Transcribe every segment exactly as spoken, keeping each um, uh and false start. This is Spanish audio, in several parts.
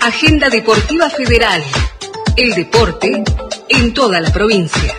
Agenda Deportiva Federal. El deporte en toda la provincia.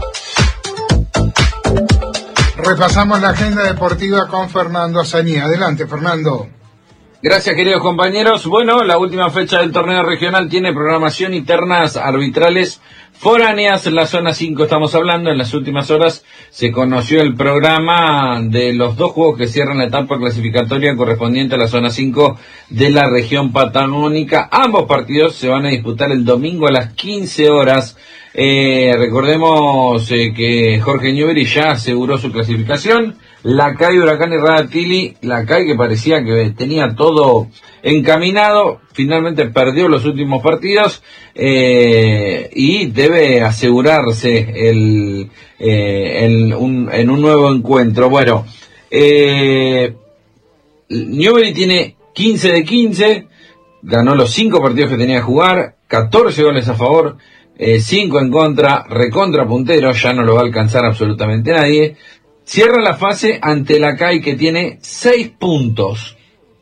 Repasamos la agenda deportiva con Fernando Azañí. Adelante, Fernando. Gracias, queridos compañeros. Bueno, la última fecha del torneo regional tiene programación y ternas arbitrales foráneas. En la zona cinco estamos hablando. En las últimas horas se conoció el programa de los dos juegos que cierran la etapa clasificatoria correspondiente a la zona cinco de la región patagónica. Ambos partidos se van a disputar el domingo a las quince horas. Eh, recordemos eh, que Jorge Newbery ya aseguró su clasificación. La C A I, Huracán y Radatili, la C A I que parecía que tenía todo encaminado, finalmente perdió los últimos partidos eh, y debe asegurarse el, eh, el, un, en un nuevo encuentro. Bueno, eh, Newbery tiene quince de quince, ganó los cinco partidos que tenía que jugar, catorce goles a favor, eh, cinco en contra, recontra puntero, ya no lo va a alcanzar absolutamente nadie. Cierra la fase ante la C A I que tiene seis puntos.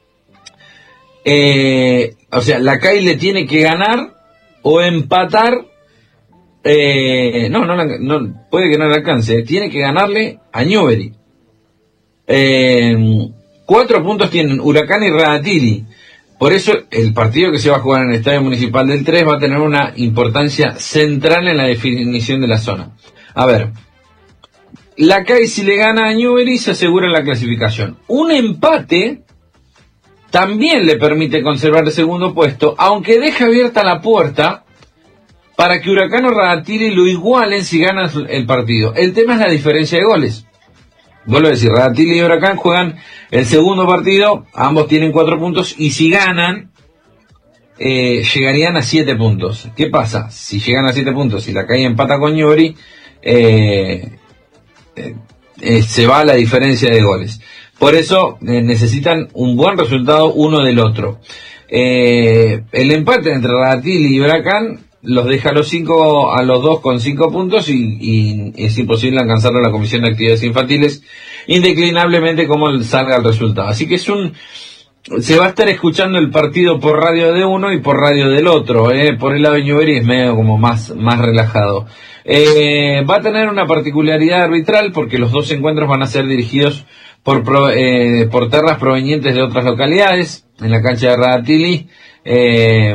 Eh, o sea, la C A I le tiene que ganar o empatar. Eh, no, no, no, puede que no le alcance. Tiene que ganarle a Newbery. Eh, cuatro puntos tienen Huracán y Radatili. Por eso el partido que se va a jugar en el Estadio Municipal del tres va a tener una importancia central en la definición de la zona. A ver. La C A I, si le gana a Newbery, se asegura la clasificación. Un empate también le permite conservar el segundo puesto, aunque deja abierta la puerta para que Huracán o Radatili lo igualen si ganan el partido. El tema es la diferencia de goles. Vuelvo a decir, Radatili y Huracán juegan el segundo partido, ambos tienen cuatro puntos, y si ganan, eh, llegarían a siete puntos. ¿Qué pasa? Si llegan a siete puntos y la C A I empata con Newbery, eh... Eh, eh, se va la diferencia de goles. Por eso eh, necesitan un buen resultado uno del otro. Eh, el empate entre Radatili y Huracán los deja a los cinco, a los dos con cinco puntos y, y es imposible alcanzarlo a la Comisión de Actividades Infantiles, indeclinablemente como salga el resultado. Así que es un se va a estar escuchando el partido por radio de uno y por radio del otro. Eh. Por el lado de Newbery es medio como más, más relajado. Eh, va a tener una particularidad arbitral porque los dos encuentros van a ser dirigidos por, eh, por ternas provenientes de otras localidades. En la cancha de Radatili, eh,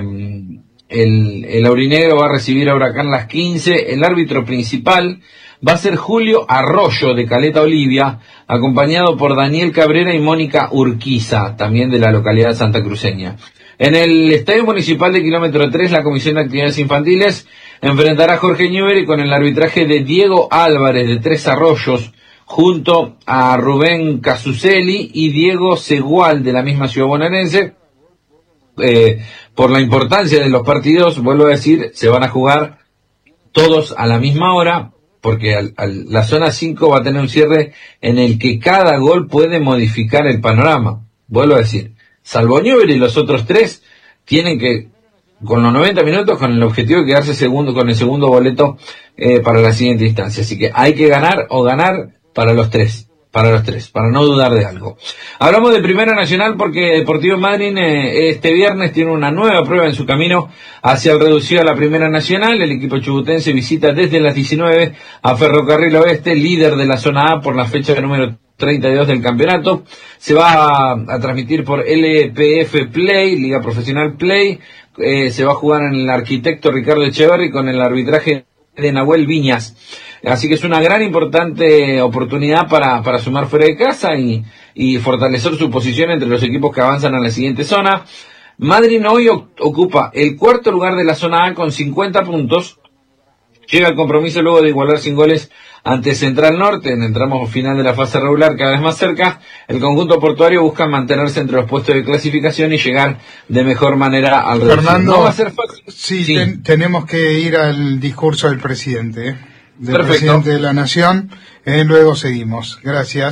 el, el aurinegro va a recibir a Huracán las quince. El árbitro principal va a ser Julio Arroyo de Caleta Olivia, acompañado por Daniel Cabrera y Mónica Urquiza, también de la localidad santacruceña. En el Estadio Municipal de Kilómetro tres, la Comisión de Actividades Infantiles enfrentará a Jorge Newbery con el arbitraje de Diego Álvarez de Tres Arroyos, junto a Rubén Casuceli y Diego Segual de la misma ciudad bonaerense. Eh, por la importancia de los partidos, vuelvo a decir, se van a jugar todos a la misma hora, porque al, al, la zona cinco va a tener un cierre en el que cada gol puede modificar el panorama. Vuelvo a decir, salvo Newbery y los otros tres tienen que, con los noventa minutos, con el objetivo de quedarse segundo, con el segundo boleto eh, para la siguiente instancia. Así que hay que ganar o ganar para los tres, para los tres, para no dudar de algo. Hablamos de Primera Nacional porque Deportivo Madryn eh, este viernes tiene una nueva prueba en su camino hacia el reducido a la Primera Nacional. El equipo chubutense visita desde las diecinueve a Ferrocarril Oeste, líder de la zona A por la fecha número treinta y dos del campeonato. Se va a, a transmitir por L P F Play, Liga Profesional Play. Eh, se va a jugar en el Arquitecto Ricardo Echeverri con el arbitraje de Nahuel Viñas. Así que es una gran importante oportunidad para, para sumar fuera de casa y, y fortalecer su posición entre los equipos que avanzan a la siguiente zona. Madryn hoy ocupa el cuarto lugar de la zona A con cincuenta puntos. Llega al compromiso luego de igualar sin goles ante Central Norte en el tramo final de la fase regular, cada vez más cerca. El conjunto portuario busca mantenerse entre los puestos de clasificación y llegar de mejor manera al reducido. Fernando, no va a ser fácil. Sí, sí. Ten, tenemos que ir al discurso del presidente, ¿eh? del Perfecto. presidente de la Nación. Eh, luego seguimos. Gracias.